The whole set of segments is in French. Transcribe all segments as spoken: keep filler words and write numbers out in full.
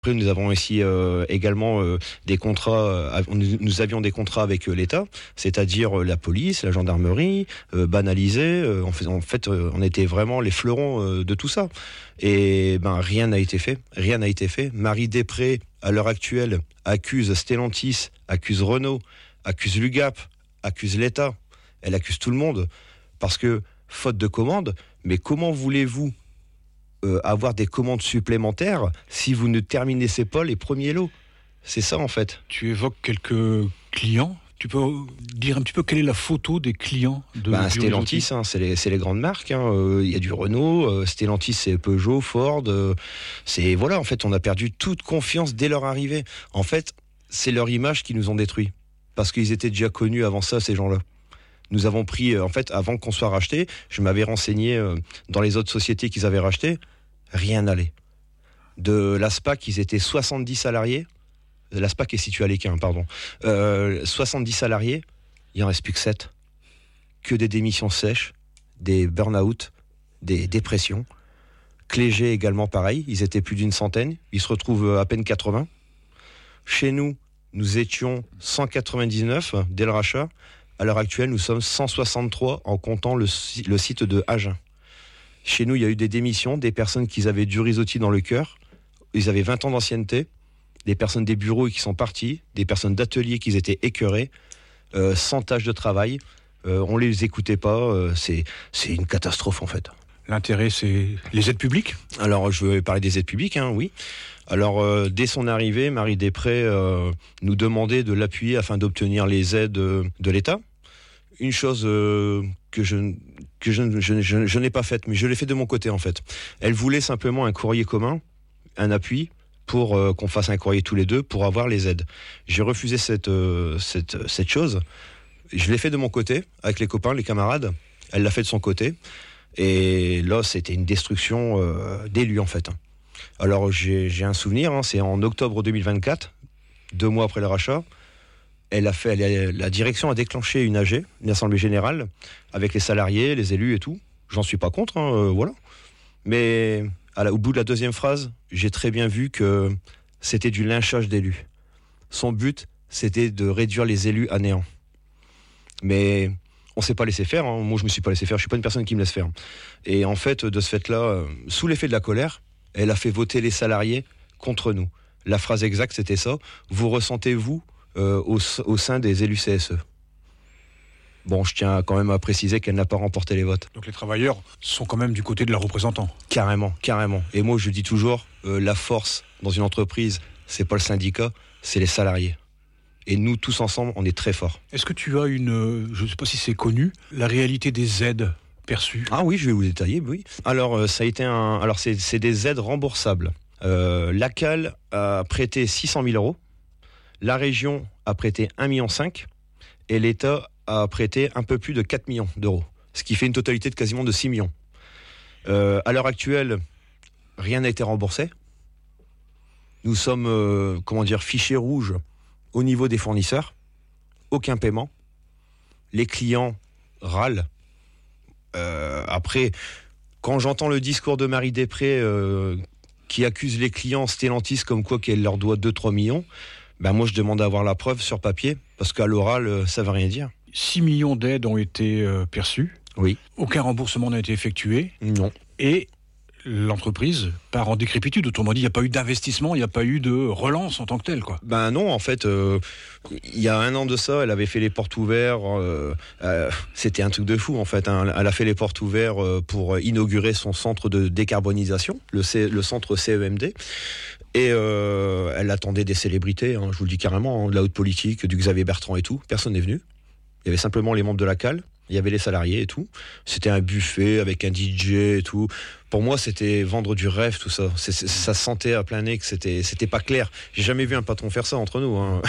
Après, nous avons ici euh, également euh, des contrats, euh, nous, nous avions des contrats avec euh, l'État, c'est-à-dire euh, la police, la gendarmerie, euh, banalisés. Euh, en fait, en fait euh, on était vraiment les fleurons euh, de tout ça. Et ben, rien n'a été fait. Rien n'a été fait. Marie Després, à l'heure actuelle, accuse Stellantis, accuse Renault, accuse l'U G A P, accuse l'État. Elle accuse tout le monde parce que faute de commandes. Mais comment voulez-vous Euh, avoir des commandes supplémentaires si vous ne terminez pas les premiers lots? C'est ça en fait. Tu évoques quelques clients. Tu peux dire un petit peu quelle est la photo des clients de bah, Stellantis, hein, c'est, les, c'est les grandes marques. Il hein. euh, y a du Renault, euh, Stellantis c'est Peugeot, Ford. Euh, c'est voilà, en fait, on a perdu toute confiance dès leur arrivée. En fait, c'est leur image qui nous ont détruits parce qu'ils étaient déjà connus avant ça, ces gens-là. Nous avons pris, euh, en fait, avant qu'on soit racheté, je m'avais renseigné euh, dans les autres sociétés qu'ils avaient rachetées, rien n'allait. De l'ASPAC, ils étaient soixante-dix salariés. L'ASPAC est situé à l'Équin, pardon. Euh, soixante-dix salariés, il en reste plus que sept. Que des démissions sèches, des burn-out, des dépressions. Clégé également pareil, ils étaient plus d'une centaine, ils se retrouvent à peine quatre-vingts. Chez nous, nous étions cent quatre-vingt-dix-neuf dès le rachat. À l'heure actuelle, nous sommes cent soixante-trois en comptant le, le site de Agen. Chez nous, il y a eu des démissions, des personnes qui avaient du risottis dans le cœur. Ils avaient vingt ans d'ancienneté. Des personnes des bureaux qui sont parties. Des personnes d'atelier qui étaient écœurées. Euh, sans tâche de travail. Euh, on ne les écoutait pas. Euh, c'est, c'est une catastrophe, en fait. L'intérêt, c'est les aides publiques ? Alors, je veux parler des aides publiques, hein, oui. Alors, euh, dès son arrivée, Marie Després euh, nous demandait de l'appuyer afin d'obtenir les aides euh, de l'État. Une chose euh, que, je, que je, je, je, je n'ai pas faite, mais je l'ai fait de mon côté en fait. Elle voulait simplement un courrier commun, un appui, pour euh, qu'on fasse un courrier tous les deux pour avoir les aides. J'ai refusé cette, euh, cette, cette chose. Je l'ai fait de mon côté, avec les copains, les camarades. Elle l'a fait de son côté. Et là, c'était une destruction euh, d'élus en fait. Alors j'ai, j'ai un souvenir, hein, c'est en octobre deux mille vingt-quatre, deux mois après le rachat. Elle a fait, elle a, la direction a déclenché une A G, une assemblée générale, avec les salariés, les élus et tout. J'en suis pas contre, hein, euh, voilà. Mais à la, au bout de la deuxième phrase, j'ai très bien vu que c'était du lynchage d'élus. Son but, c'était de réduire les élus à néant. Mais on s'est pas laissé faire. Hein. Moi, je me suis pas laissé faire. Je suis pas une personne qui me laisse faire. Et en fait, de ce fait-là, euh, sous l'effet de la colère, elle a fait voter les salariés contre nous. La phrase exacte, c'était ça. Vous ressentez-vous Euh, au, au sein des élus C S E. Bon, je tiens quand même à préciser qu'elle n'a pas remporté les votes. Donc les travailleurs sont quand même du côté de leurs représentants. Carrément, carrément. Et moi, je dis toujours, euh, la force dans une entreprise, c'est pas le syndicat, c'est les salariés. Et nous, tous ensemble, on est très forts. Est-ce que tu as une, je ne sais pas si c'est connu, la réalité des aides perçues ? Ah oui, je vais vous détailler, oui. Alors, euh, ça a été un, alors c'est, c'est des aides remboursables. Euh, l'A C A L a prêté six cent mille euros. La région a prêté un virgule cinq million et l'État a prêté un peu plus de quatre millions d'euros, ce qui fait une totalité de quasiment de six millions. Euh, à l'heure actuelle, rien n'a été remboursé. Nous sommes, euh, comment dire, fichés rouges au niveau des fournisseurs. Aucun paiement. Les clients râlent. Euh, après, quand j'entends le discours de Marie Després euh, qui accuse les clients Stellantis comme quoi qu'elle leur doit deux à trois millions, ben moi, je demande à avoir la preuve sur papier, parce qu'à l'oral, ça ne veut rien dire. six millions d'aides ont été euh, perçues. Oui. Aucun remboursement n'a été effectué. Non. Et l'entreprise part en décrépitude. Autrement dit, il n'y a pas eu d'investissement, il n'y a pas eu de relance en tant que telle, quoi. Ben non, en fait, euh, il y a un an de ça, elle avait fait les portes ouvertes. Euh, euh, c'était un truc de fou, en fait. Hein. Elle a fait les portes ouvertes pour inaugurer son centre de décarbonisation, le, C, le centre C E M D. Et euh, elle attendait des célébrités, hein, je vous le dis carrément, hein, de la haute politique, du Xavier Bertrand et tout. Personne n'est venu. Il y avait simplement les membres de la C A L, il y avait les salariés et tout. C'était un buffet avec un D J et tout. Pour moi, c'était vendre du rêve, tout ça. C'est, c'est, ça sentait à plein nez que c'était, c'était pas clair. J'ai jamais vu un patron faire ça entre nous. Hein.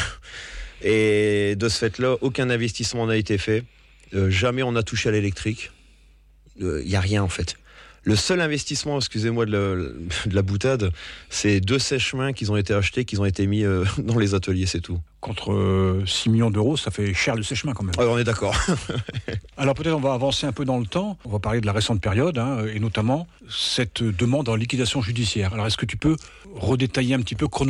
Et de ce fait-là, aucun investissement n'a été fait. Euh, jamais on a touché à l'électrique. Il euh, n'y a rien en fait. Le seul investissement, excusez-moi de la, de la boutade, c'est deux sèche-mains qui ont été achetés, qui ont été mis euh, dans les ateliers, c'est tout. Contre euh, six millions d'euros, ça fait cher le sèche-main quand même. Ouais, on est d'accord. Alors peut-être on va avancer un peu dans le temps, on va parler de la récente période, hein, et notamment cette demande en liquidation judiciaire. Alors est-ce que tu peux redétailler un petit peu chronologiquement